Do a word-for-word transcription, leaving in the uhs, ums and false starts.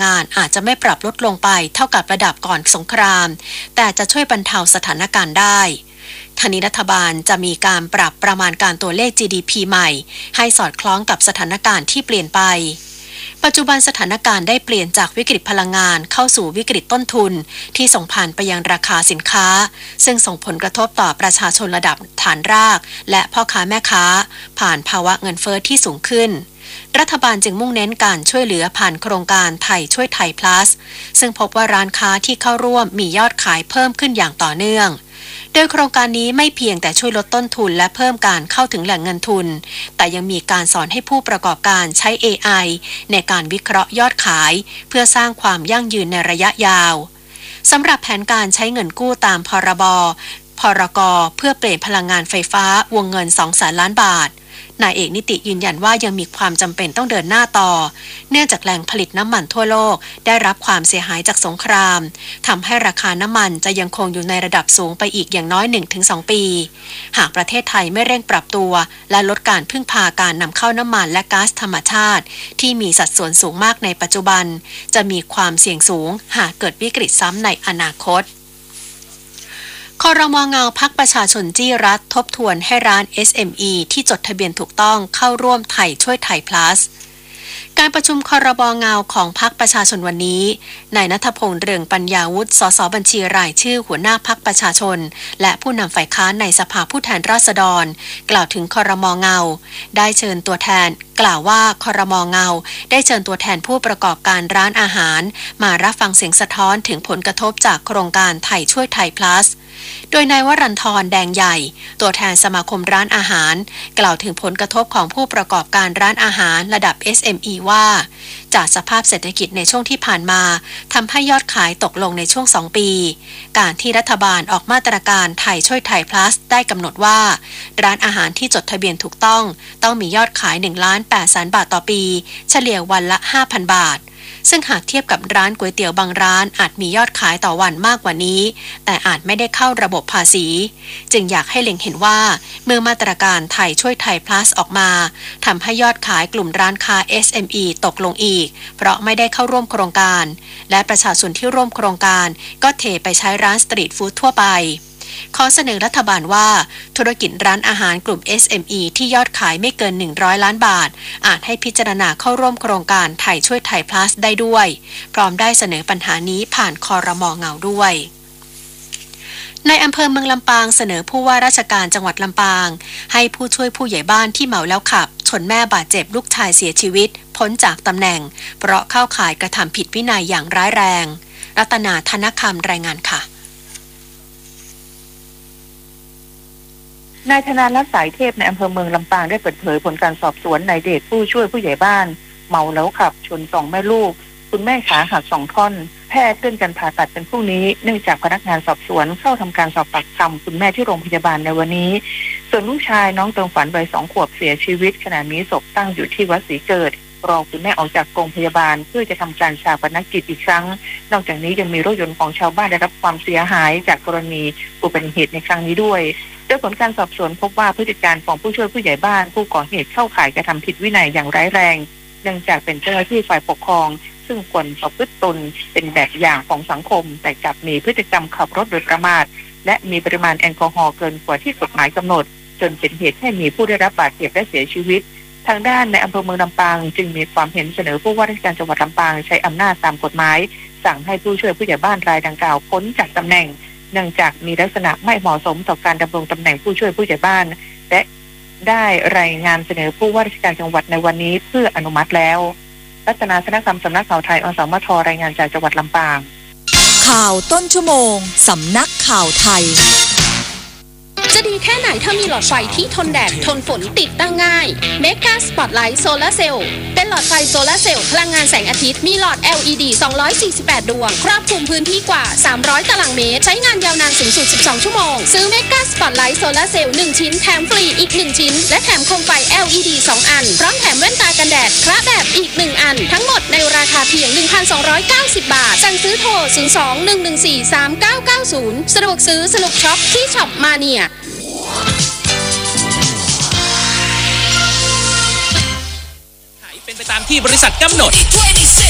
งานอาจจะไม่ปรับลดลงไปเท่ากับระดับก่อนสงครามแต่จะช่วยบรรเทาสถานการณ์ได้ทางนี้รัฐบาลจะมีการปรับประมาณการตัวเลข จี ดี พี ใหม่ให้สอดคล้องกับสถานการณ์ที่เปลี่ยนไปปัจจุบันสถานการณ์ได้เปลี่ยนจากวิกฤตพลังงานเข้าสู่วิกฤตต้นทุนที่ส่งผ่านไปยังราคาสินค้าซึ่งส่งผลกระทบต่อประชาชนระดับฐานรากและพ่อค้าแม่ค้าผ่านภาวะเงินเฟ้อที่สูงขึ้นรัฐบาลจึงมุ่งเน้นการช่วยเหลือผ่านโครงการไทยช่วยไทย plus ซึ่งพบว่าร้านค้าที่เข้าร่วมมียอดขายเพิ่มขึ้นอย่างต่อเนื่องโดยโครงการนี้ไม่เพียงแต่ช่วยลดต้นทุนและเพิ่มการเข้าถึงแหล่งเงินทุนแต่ยังมีการสอนให้ผู้ประกอบการใช้ เอ ไอ ในการวิเคราะห์ยอดขายเพื่อสร้างความยั่งยืนในระยะยาวสำหรับแผนการใช้เงินกู้ตามพรบพรกเพื่อเปลี่ยนพลังงานไฟฟ้าวงเงิน สองแสนล้านบาทนายเอกนิติยืนยันว่ายังมีความจำเป็นต้องเดินหน้าต่อเนื่องจากแหล่งผลิตน้ำมันทั่วโลกได้รับความเสียหายจากสงครามทำให้ราคาน้ำมันจะยังคงอยู่ในระดับสูงไปอีกอย่างน้อย หนึ่งถึงสอง ปีหากประเทศไทยไม่เร่งปรับตัวและลดการพึ่งพาการนำเข้าน้ำมันและก๊าซธรรมชาติที่มีสัดส่วนสูงมากในปัจจุบันจะมีความเสี่ยงสูงหากเกิดวิกฤตซ้ำในอนาคตครม.เงาพรรคประชาชนจี้รัฐทบทวนให้ร้าน เอส เอ็ม อี ที่จดทะเบียนถูกต้องเข้าร่วมไทยช่วยไทย plus การประชุมครม.เงาของพรรคประชาชนวันนี้นายณัฐพงษ์เรืองปัญญาวุฒิสสบัญชีรายชื่อหัวหน้าพรรคประชาชนและผู้นำฝ่ายค้านในสภาผู้แทนราษฎรกล่าวถึงครม.เงาได้เชิญตัวแทนกล่าวว่าครม.เงาได้เชิญตัวแทนผู้ประกอบการร้านอาหารมารับฟังเสียงสะท้อนถึงผลกระทบจากโครงการไทยช่วยไทย plusโดยนายวรันทรแดงใหญ่ตัวแทนสมาคมร้านอาหารกล่าวถึงผลกระทบของผู้ประกอบการร้านอาหารระดับ เอส เอ็ม อี ว่าจากสภาพเศรษฐกิจในช่วงที่ผ่านมาทำให้ยอดขายตกลงในช่วงสองปีการที่รัฐบาลออกมาตรการไทยช่วยไทย plus ได้กำหนดว่าร้านอาหารที่จดทะเบียนถูกต้องต้องมียอดขาย หนึ่งล้านแปดแสน บาทต่อปีเฉลี่ยวันละ ห้าพัน บาทซึ่งหากเทียบกับร้านก๋วยเตี๋ยวบางร้านอาจมียอดขายต่อวันมากกว่านี้แต่อาจไม่ได้เข้าระบบภาษีจึงอยากให้เล็งเห็นว่าเมื่อมาตรการไทยช่วยไทย plus ออกมาทำให้ยอดขายกลุ่มร้านค้า เอส เอ็ม อี ตกลงอีกเพราะไม่ได้เข้าร่วมโครงการและประชาชนที่ร่วมโครงการก็เทไปใช้ร้านสตรีทฟู้ดทั่วไปขอเสนอรัฐบาลว่าธุรกิจร้านอาหารกลุ่ม เอส เอ็ม อี ที่ยอดขายไม่เกินหนึ่งร้อยล้านบาทอาจให้พิจารณาเข้าร่วมโครงการไทยช่วยไทย plus ได้ด้วยพร้อมได้เสนอปัญหานี้ผ่านครม.เงาด้วยในอำเภอเมืองลำปางเสนอผู้ว่าราชการจังหวัดลำปางให้ผู้ช่วยผู้ใหญ่บ้านที่เมาแล้วขับชนแม่บาดเจ็บลูกชายเสียชีวิตพ้นจากตำแหน่งเพราะเข้าข่ายกระทำผิดวินัยอย่างร้ายแรงรัตนาธนคำรายงานค่ะนายธนารัตน์สายเทพในอำเภอเมืองลำปางได้เปิดเผยผลการสอบสวนนายเดชผู้ช่วยผู้ใหญ่บ้านเมาแล้วขับชนสองแม่ลูกคุณแม่ขาหักสองท่อนแพทย์เลื่อนการผ่าตัดเป็นพรุ่งนี้เนื่องจากพนักงานสอบสวนเข้าทำการสอบปากคำคุณแม่ที่โรงพยาบาลในวันนี้ส่วนลูกชายน้องเติมฝันวัยสองขวบเสียชีวิตขณะนี้ศพตั้งอยู่ที่วัดศรีเกิดรอคุณแม่ออกจากโรงพยาบาลเพื่อจะทำการชาปนกิจอีกครั้งนอกจากนี้ยังมีรถยนต์ของชาวบ้านได้รับความเสียหายจากกรณีอุบัติเหตุในครั้งนี้ด้วยโดยผลการสอบสวนพบว่าพฤติการของผู้ช่วยผู้ใหญ่บ้านผู้ก่อเหตุเข้าข่ายกระทำผิดวินัยอย่างร้ายแรงเนื่องจากเป็นเจ้าหน้าที่ฝ่ายปกครองซึ่งควรประพฤติตนเป็นแบบอย่างของสังคมแต่กลับมีพฤติกรรมขับรถโดยประมาทและมีปริมาณแอลกอฮอล์เกินกว่าที่กฎหมายกำหนดจนเป็นเหตุให้มีผู้ได้รับบาดเจ็บและเสียชีวิตทางด้านในอำเภอเมืองลำปางจึงมีความเห็นเสนอผู้ว่าราชการจังหวัดลำปางใช้อำนาจตามกฎหมายสั่งให้ผู้ช่วยผู้ใหญ่บ้านรายดังกล่าวพ้นจากตำแหน่งเนื่องจากมีลักษณะไม่เหมาะสมต่อการดำรงตำแหน่งผู้ช่วยผู้ใหญ่บ้านและได้รายงานเสนอผู้ว่าราชการจังหวัดในวันนี้เพื่ออนุมัติแล้วรัตนาธนคำสำนักข่าวไทยอสมทรายงานจากจังหวัดลำปางข่าวต้นชั่วโมงสำนักข่าวไทยจะดีแค่ไหนถ้ามีหลอดไฟที่ทนแดดทนฝนติดตั้งง่าย Mega Spotlight Solar Cell เป็นหลอดไฟโซลาร์เซลล์พลังงานแสงอาทิตย์มีหลอด แอล อี ดี สองร้อยสี่สิบแปด ดวงครอบคลุมพื้นที่กว่าสามร้อยตารางเมตรใช้งานยาวนานสูงสุดสิบสองชั่วโมงซื้อ Mega Spotlight Solar Cell หนึ่งชิ้นแถมฟรีอีกหนึ่งชิ้นและแถมโคมไฟ แอล อี ดี สองอันพร้อมแถมแว่นตากันแดดคระแบบอีกหนึ่งอันทั้งหมดในราคาเพียง หนึ่งพันสองร้อยเก้าสิบ บาทสั่งซื้อโทรศูนย์ สอง หนึ่ง หนึ่ง สี่ สาม เก้า เก้า ศูนย์สะดวกซื้อสนุกช็อปที่ช็อปมาเนียเป็นไปตามที่บริษัทกำหนด